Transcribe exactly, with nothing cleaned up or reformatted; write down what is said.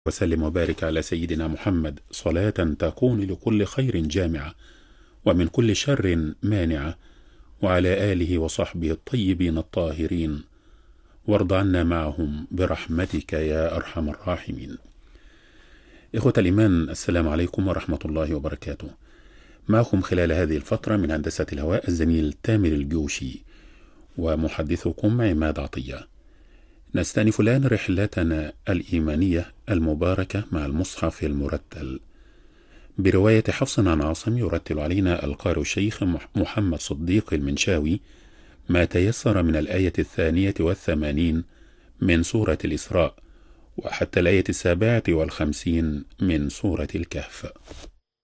وسلم وبارك على سيدنا محمد صلاة تكون لكل خير جامعة ومن كل شر مانعة، وعلى آله وصحبه الطيبين الطاهرين، وارض عنا معهم برحمتك يا أرحم الراحمين. إخوة الإيمان، السلام عليكم ورحمة الله وبركاته. معكم خلال هذه الفترة من هندسة الهواء الزميل تامر الجوشي، ومحدثكم عماد عطية. نستأنف الآن رحلتنا الإيمانية المباركة مع المصحف المرتل برواية حفص عن عاصم. يرتل علينا القارئ الشيخ محمد صديق المنشاوي ما تيسر من الآية الثانية والثمانين من سورة الإسراء وحتى الآية السابعة والخمسين من سورة الكهف.